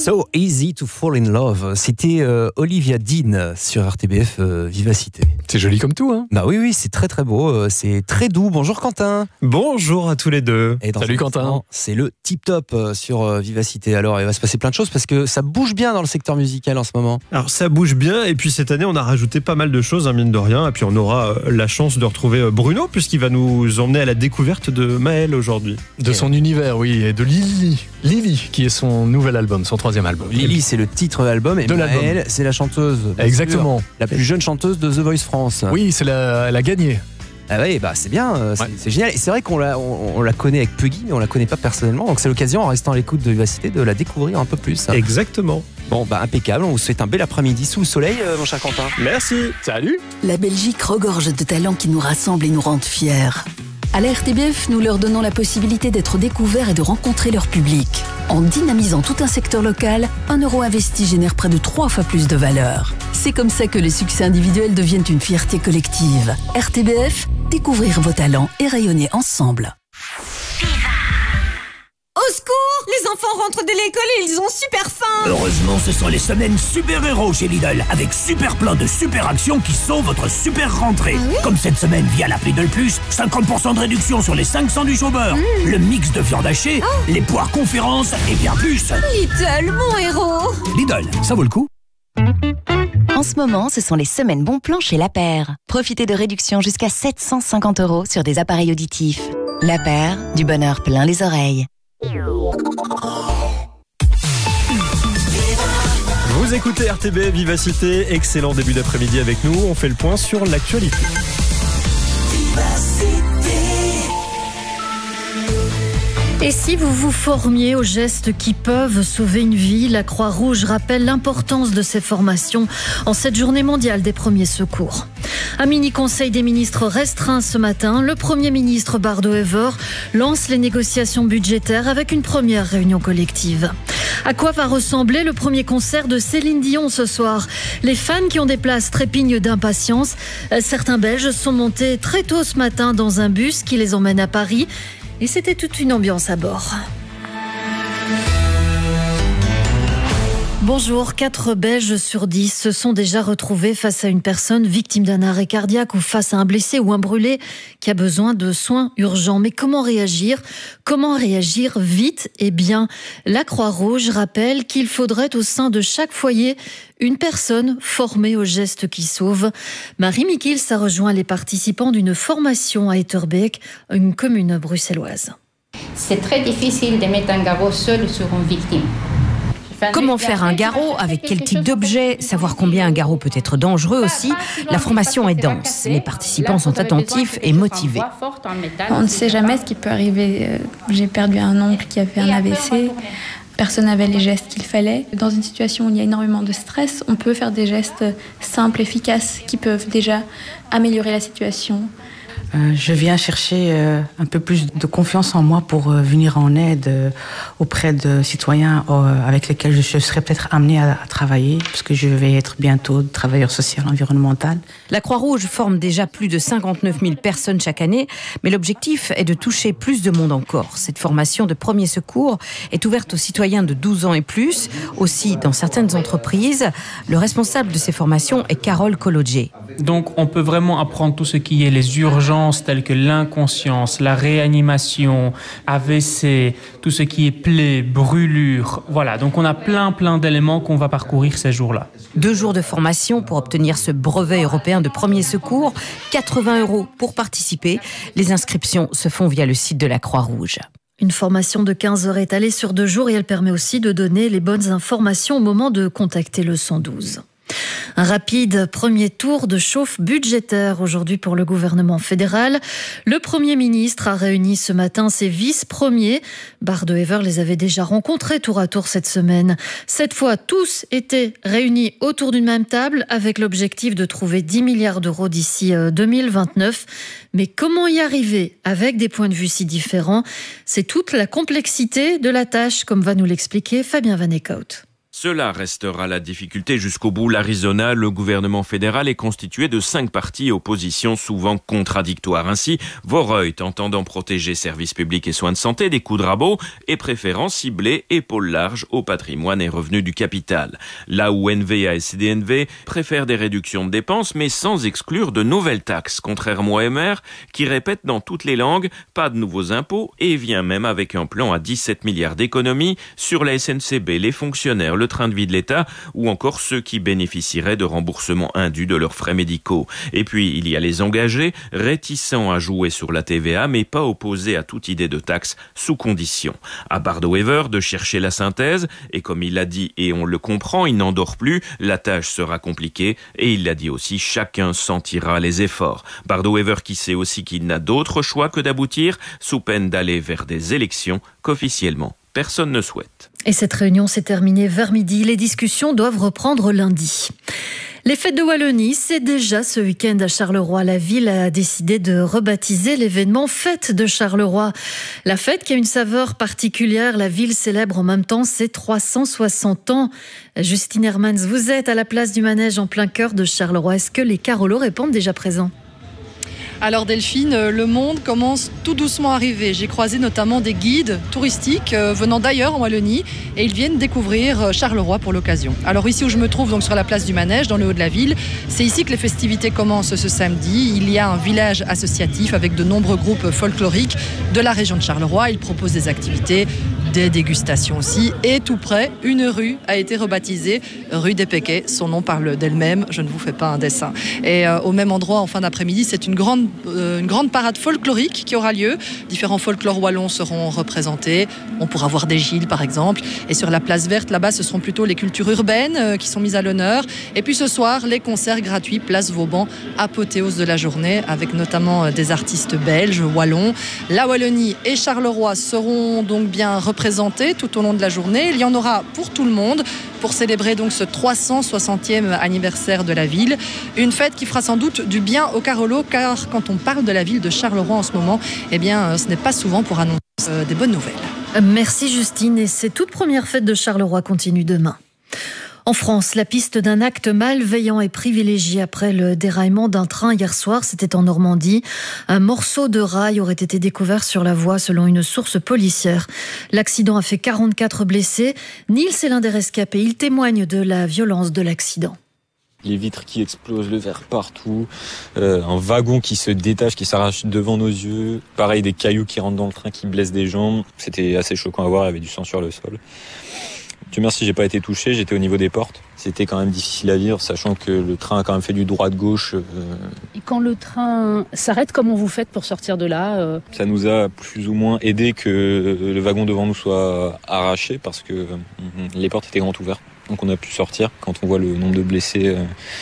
So easy to fall in love. C'était Olivia Dean sur RTBF Vivacité. C'est joli comme tout, hein? Bah oui, c'est très très beau, c'est très doux. Bonjour Quentin. Bonjour à tous les deux. Salut Quentin. C'est le tip top sur Vivacité. Alors il va se passer plein de choses parce que ça bouge bien dans le secteur musical en ce moment. Alors ça bouge bien et puis cette année on a rajouté pas mal de choses, mine de rien. Et puis on aura la chance de retrouver Bruno puisqu'il va nous emmener à la découverte de Maël aujourd'hui. De son univers, oui, et de Lily, qui est son nouvel album, son 3e album. Lily, c'est le titre de l'album et Maëlle, c'est la chanteuse. Exactement. La plus jeune chanteuse de The Voice France. Oui, elle a gagné. Ah oui, bah c'est bien, c'est génial. Et c'est vrai qu'on la connaît avec Puggy, mais on la connaît pas personnellement. Donc c'est l'occasion, en restant à l'écoute de Vivacité, de la découvrir un peu plus. Exactement. Bon, bah impeccable. On vous souhaite un bel après-midi sous le soleil, mon cher Quentin. Merci. Salut. La Belgique regorge de talents qui nous rassemblent et nous rendent fiers. À la RTBF, nous leur donnons la possibilité d'être découverts et de rencontrer leur public. En dynamisant tout un secteur local, 1 euro investi génère près de 3 fois plus de valeur. C'est comme ça que les succès individuels deviennent une fierté collective. RTBF, découvrir vos talents et rayonner ensemble. Au secours! Les enfants rentrent de l'école et ils ont super faim! Heureusement, ce sont les semaines super-héros chez Lidl, avec super plein de super actions qui sauvent votre super rentrée. Ah oui? Comme cette semaine via la Lidl Plus, 50% de réduction sur les 5 sandwichs au beurre, le mix de viande hachée, les poires conférences et bien plus. Lidl, mon héros! Lidl, ça vaut le coup. En ce moment, ce sont les semaines bons plans chez La Paire. Profitez de réductions jusqu'à 750 € sur des appareils auditifs. La Paire, du bonheur plein les oreilles. Vous écoutez RTB Vivacité, excellent début d'après-midi avec nous. On fait le point sur l'actualité. Et si vous vous formiez aux gestes qui peuvent sauver une vie, la Croix-Rouge rappelle l'importance de ces formations en cette journée mondiale des premiers secours. Un mini-conseil des ministres restreint ce matin. Le Premier ministre Bardo-Wever lance les négociations budgétaires avec une première réunion collective. À quoi va ressembler le premier concert de Céline Dion ce soir? Les fans qui ont des places trépignent d'impatience. Certains Belges sont montés très tôt ce matin dans un bus qui les emmène à Paris. Et c'était toute une ambiance à bord. Bonjour, 4 Belges sur 10 se sont déjà retrouvés face à une personne victime d'un arrêt cardiaque ou face à un blessé ou un brûlé qui a besoin de soins urgents. Mais comment réagir? Comment réagir vite et bien? La Croix-Rouge rappelle qu'il faudrait au sein de chaque foyer une personne formée aux gestes qui sauvent. Marie Mikils a rejoint les participants d'une formation à Etterbeek, une commune bruxelloise. C'est très difficile de mettre un garrot seul sur une victime. Comment faire un garrot, avec quel type d'objet, savoir combien un garrot peut être dangereux aussi. La formation est dense, les participants sont attentifs et motivés. On ne sait jamais ce qui peut arriver. J'ai perdu un oncle qui a fait un AVC. Personne n'avait les gestes qu'il fallait. Dans une situation où il y a énormément de stress, on peut faire des gestes simples, efficaces, qui peuvent déjà améliorer la situation. Je viens chercher un peu plus de confiance en moi pour venir en aide auprès de citoyens avec lesquels je serai peut-être amenée à travailler, parce que je vais être bientôt travailleur social environnemental. La Croix-Rouge forme déjà plus de 59 000 personnes chaque année, mais l'objectif est de toucher plus de monde encore. Cette formation de premier secours est ouverte aux citoyens de 12 ans et plus, aussi dans certaines entreprises. Le responsable de ces formations est Carole Colodje. Donc on peut vraiment apprendre tout ce qui est les urgences telles que l'inconscience, la réanimation, AVC, tout ce qui est plaies, brûlures. Voilà, donc on a plein d'éléments qu'on va parcourir ces jours-là. 2 jours de formation pour obtenir ce brevet européen de premier secours, 80 € pour participer. Les inscriptions se font via le site de la Croix-Rouge. Une formation de 15 heures étalée sur 2 jours et elle permet aussi de donner les bonnes informations au moment de contacter le 112. Un rapide premier tour de chauffe budgétaire aujourd'hui pour le gouvernement fédéral. Le Premier ministre a réuni ce matin ses vice-premiers. Bardo-Wever les avait déjà rencontrés tour à tour cette semaine. Cette fois, tous étaient réunis autour d'une même table avec l'objectif de trouver 10 milliards d'euros d'ici 2029. Mais comment y arriver avec des points de vue si différents? C'est toute la complexité de la tâche, comme va nous l'expliquer Fabien Van Eekhout. Cela restera la difficulté jusqu'au bout. L'Arizona, le gouvernement fédéral est constitué de 5 partis aux positions souvent contradictoires. Ainsi, Voreut, entendant protéger services publics et soins de santé des coups de rabot, est préférant cibler épaules larges au patrimoine et revenus du capital. Là où NVA et CDNV préfèrent des réductions de dépenses, mais sans exclure de nouvelles taxes, contrairement au MR, qui répète dans toutes les langues, pas de nouveaux impôts, et vient même avec un plan à 17 milliards d'économies sur la SNCB, les fonctionnaires, le train de vie de l'État ou encore ceux qui bénéficieraient de remboursements indus de leurs frais médicaux. Et puis, il y a les engagés, réticents à jouer sur la TVA, mais pas opposés à toute idée de taxe sous condition. À Bardowever de chercher la synthèse, et comme il l'a dit, et on le comprend, il n'en dort plus, la tâche sera compliquée, et il l'a dit aussi, chacun sentira les efforts. Bardowever qui sait aussi qu'il n'a d'autre choix que d'aboutir, sous peine d'aller vers des élections qu'officiellement personne ne souhaite. Et cette réunion s'est terminée vers midi. Les discussions doivent reprendre lundi. Les fêtes de Wallonie, c'est déjà ce week-end à Charleroi. La ville a décidé de rebaptiser l'événement Fête de Charleroi. La fête qui a une saveur particulière, la ville célèbre en même temps ses 360 ans. Justine Hermans, vous êtes à la place du manège en plein cœur de Charleroi. Est-ce que les carolos répondent déjà présents ? Alors Delphine, le monde commence tout doucement à arriver. J'ai croisé notamment des guides touristiques venant d'ailleurs en Wallonie et ils viennent découvrir Charleroi pour l'occasion. Alors ici où je me trouve, donc sur la place du Manège, dans le haut de la ville, c'est ici que les festivités commencent ce samedi. Il y a un village associatif avec de nombreux groupes folkloriques de la région de Charleroi. Ils proposent des activités, des dégustations aussi. Et tout près, une rue a été rebaptisée rue des Péquets. Son nom parle d'elle-même, je ne vous fais pas un dessin. Et au même endroit, en fin d'après-midi, c'est une grande parade folklorique qui aura lieu. Différents folklores wallons seront représentés. On pourra voir des Gilles, par exemple. Et sur la place verte, là-bas, ce seront plutôt les cultures urbaines qui sont mises à l'honneur. Et puis ce soir, les concerts gratuits, place Vauban, apothéose de la journée, avec notamment des artistes belges, wallons. La Wallonie et Charleroi seront donc bien représentés tout au long de la journée. Il y en aura pour tout le monde, pour célébrer donc ce 360e anniversaire de la ville. Une fête qui fera sans doute du bien aux carolos, car quand on parle de la ville de Charleroi en ce moment, eh bien, ce n'est pas souvent pour annoncer des bonnes nouvelles. Merci Justine, et ces toutes premières fêtes de Charleroi continuent demain. En France, la piste d'un acte malveillant est privilégiée après le déraillement d'un train hier soir. C'était en Normandie. Un morceau de rail aurait été découvert sur la voie selon une source policière. L'accident a fait 44 blessés. Nils est l'un des rescapés. Il témoigne de la violence de l'accident. Les vitres qui explosent, le verre partout, un wagon qui se détache, qui s'arrache devant nos yeux. Pareil, des cailloux qui rentrent dans le train, qui blessent des jambes. C'était assez choquant à voir, il y avait du sang sur le sol. Dieu merci, j'ai pas été touché, j'étais au niveau des portes. C'était quand même difficile à vivre, sachant que le train a quand même fait du droite-gauche. Et quand le train s'arrête, comment vous faites pour sortir de là Ça nous a plus ou moins aidé que le wagon devant nous soit arraché, parce que les portes étaient grandes ouvertes. Donc on a pu sortir. Quand on voit le nombre de blessés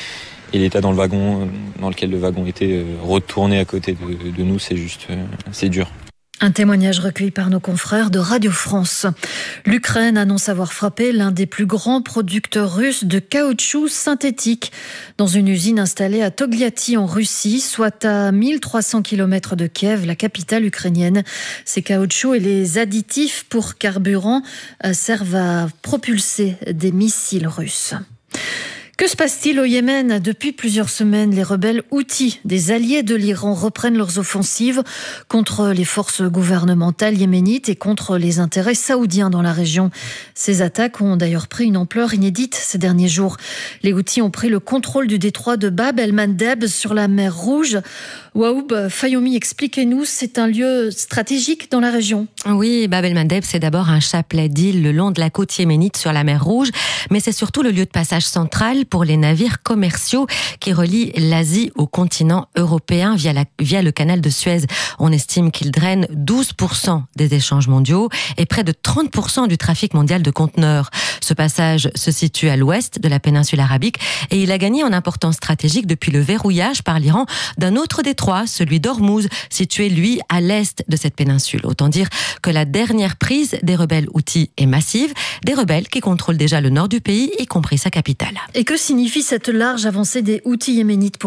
et l'état dans le wagon, dans lequel le wagon était retourné à côté de nous, c'est dur. Un témoignage recueilli par nos confrères de Radio France. L'Ukraine annonce avoir frappé l'un des plus grands producteurs russes de caoutchouc synthétique dans une usine installée à Togliatti en Russie, soit à 1300 km de Kiev, la capitale ukrainienne. Ces caoutchoucs et les additifs pour carburant servent à propulser des missiles russes. Que se passe-t-il au Yémen ? Depuis plusieurs semaines, les rebelles houthis, des alliés de l'Iran, reprennent leurs offensives contre les forces gouvernementales yéménites et contre les intérêts saoudiens dans la région. Ces attaques ont d'ailleurs pris une ampleur inédite ces derniers jours. Les houthis ont pris le contrôle du détroit de Bab el-Mandeb sur la mer Rouge. Waoub Fayoumi, expliquez-nous, c'est un lieu stratégique dans la région. Oui, Bab el-Mandeb, c'est d'abord un chapelet d'îles le long de la côte yéménite sur la mer Rouge, mais c'est surtout le lieu de passage central pour les navires commerciaux qui relient l'Asie au continent européen via le canal de Suez. On estime qu'il draine 12% des échanges mondiaux et près de 30% du trafic mondial de conteneurs. Ce passage se situe à l'ouest de la péninsule arabique et il a gagné en importance stratégique depuis le verrouillage par l'Iran d'un autre détroit, celui d'Ormuz, situé lui à l'est de cette péninsule. Autant dire que la dernière prise des rebelles houthis est massive, des rebelles qui contrôlent déjà le nord du pays, y compris sa capitale. Et que signifie cette large avancée des houthis yéménites pour la région ?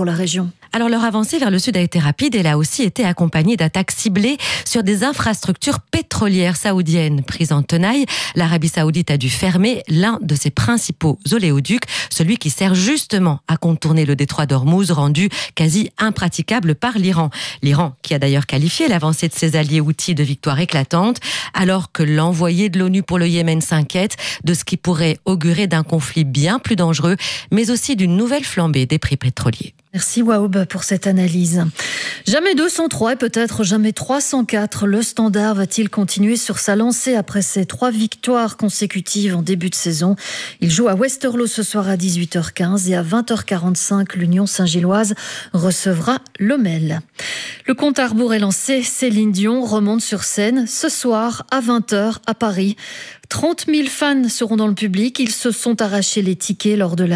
Alors leur avancée vers le sud a été rapide. Elle a aussi été accompagnée d'attaques ciblées sur des infrastructures pétrolières saoudiennes prises en tenaille. L'Arabie saoudite a dû fermer l'un de ses principaux oléoducs, celui qui sert justement à contourner le détroit d'Ormuz, rendu quasi impraticable par l'Iran. L'Iran qui a d'ailleurs qualifié l'avancée de ses alliés houthis de victoire éclatante, alors que l'envoyé de l'ONU pour le Yémen s'inquiète de ce qui pourrait augurer d'un conflit bien plus dangereux, mais aussi d'une nouvelle flambée des prix pétroliers. Merci Waoub pour cette analyse. Jamais 203 et peut-être jamais 304. Le Standard va-t-il continuer sur sa lancée après ses 3 victoires consécutives en début de saison? Il joue à Westerlo ce soir à 18h15 et à 20h45, l'Union Saint-Gilloise recevra Lommel. Le compte à rebours est lancé. Céline Dion remonte sur scène ce soir à 20h à Paris. 30 000 fans seront dans le public. Ils se sont arrachés les tickets lors des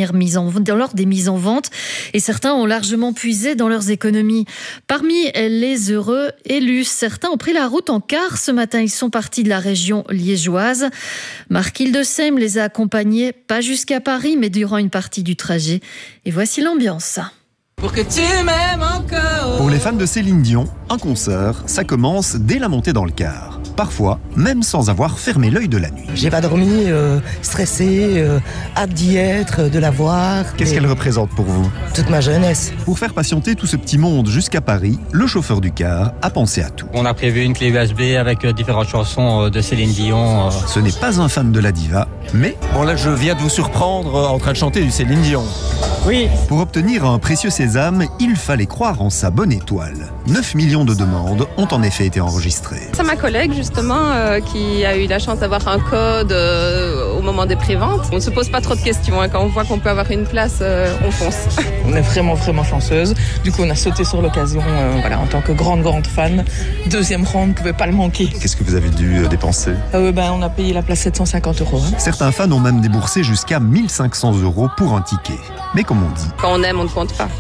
mises en vente et certains ont largement puisé dans leurs économies. Parmi les heureux élus, certains ont pris la route en car ce matin. Ils sont partis de la région liégeoise. Marc Hildesheim les a accompagnés, pas jusqu'à Paris, mais durant une partie du trajet. Et voici l'ambiance. Pour que tu m'aimes encore. Pour les fans de Céline Dion, un concert, ça commence dès la montée dans le car. Parfois, même sans avoir fermé l'œil de la nuit. J'ai pas dormi, stressé, hâte d'y être, de la voir. Qu'est-ce qu'elle représente pour vous? Toute ma jeunesse. Pour faire patienter tout ce petit monde jusqu'à Paris, le chauffeur du car a pensé à tout. On a prévu une clé USB avec différentes chansons de Céline Dion. Ce n'est pas un fan de la diva, mais... Bon là, je viens de vous surprendre en train de chanter du Céline Dion. Oui. Pour obtenir un précieux sésame, il fallait croire en sa bonne étoile. 9 millions de demandes ont en effet été enregistrées. C'est ma collègue justement qui a eu la chance d'avoir un code au moment des préventes. On ne se pose pas trop de questions. Quand on voit qu'on peut avoir une place, on fonce. On est vraiment chanceuse. Du coup, on a sauté sur l'occasion en tant que grande fan. Deuxième rang, on ne pouvait pas le manquer. Qu'est-ce que vous avez dû dépenser? On a payé la place 750 €. Certains fans ont même déboursé jusqu'à 1 500 € pour un ticket. Mais comme on dit... Quand on aime, on ne compte pas.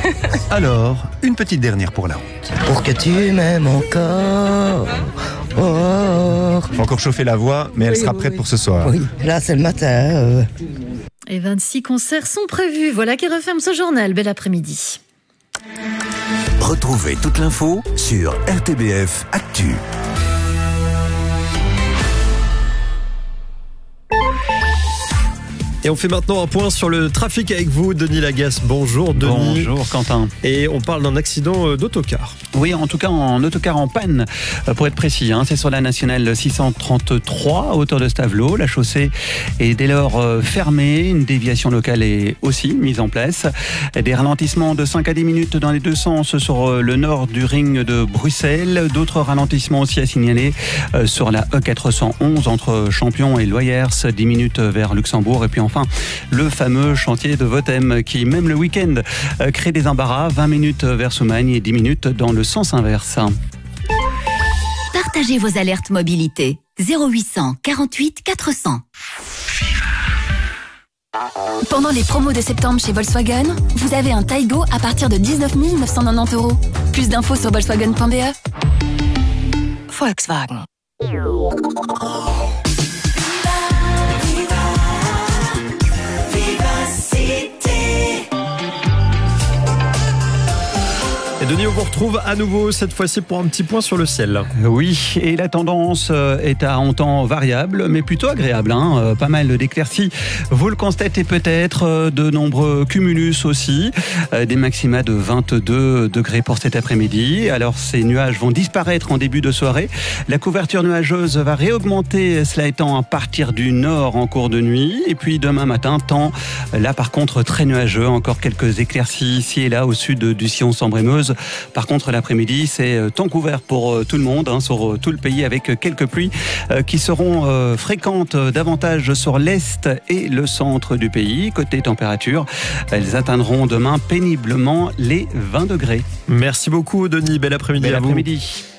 Alors, une petite dernière pour la route. Pour que tu m'aimes encore. Faut encore chauffer la voix, mais elle sera prête pour ce soir. Oui, là c'est le matin. Et 26 concerts sont prévus. Voilà qui referme ce journal. Bel après-midi. Retrouvez toute l'info sur RTBF Actu. Et on fait maintenant un point sur le trafic avec vous, Denis Lagasse. Bonjour Denis. Bonjour Quentin. Et on parle d'un accident d'autocar. Oui, en tout cas en autocar en panne, pour être précis. C'est sur la nationale 633 à hauteur de Stavelot. La chaussée est dès lors fermée. Une déviation locale est aussi mise en place. Des ralentissements de 5 à 10 minutes dans les deux sens sur le nord du ring de Bruxelles. D'autres ralentissements aussi à signaler sur la E411 entre Champion et Loyers. 10 minutes vers Luxembourg. Et puis enfin, le fameux chantier de Votem qui, même le week-end, crée des embarras. 20 minutes vers Soumagne et 10 minutes dans le sens inverse. Partagez vos alertes mobilité. 0800 48 400. Pendant les promos de septembre chez Volkswagen, vous avez un Taygo à partir de 19 990 €. Plus d'infos sur volkswagen.be. Volkswagen. Et Denis, on vous retrouve à nouveau cette fois-ci pour un petit point sur le ciel. Oui, et la tendance est à un temps variable, mais plutôt agréable. Pas mal d'éclaircies. Vous le constatez peut-être, de nombreux cumulus aussi. Des maxima de 22 degrés pour cet après-midi. Alors ces nuages vont disparaître en début de soirée. La couverture nuageuse va réaugmenter, cela étant à partir du nord en cours de nuit. Et puis demain matin, temps là par contre très nuageux. Encore quelques éclaircies ici et là au sud du sillon Sambre-et-Meuse. Par contre, l'après-midi, c'est temps couvert pour tout le monde, sur tout le pays, avec quelques pluies qui seront fréquentes davantage sur l'est et le centre du pays. Côté température, elles atteindront demain péniblement les 20 degrés. Merci beaucoup, Denis. Bel après-midi à vous. Bel après-midi.